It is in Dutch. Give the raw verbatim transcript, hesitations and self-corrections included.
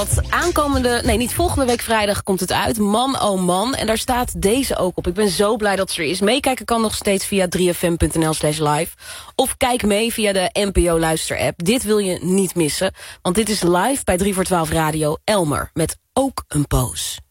wat aankomende... Nee, niet volgende week vrijdag komt het uit. Man, oh man. En daar staat deze ook op. Ik ben zo blij dat ze er is. Meekijken kan nog steeds via drie f m punt n l slash live. Of kijk mee via de N P O Luister-app. Dit wil je niet missen. Want dit is live bij drie voor twaalf Radio Elmer. Met ook een poos.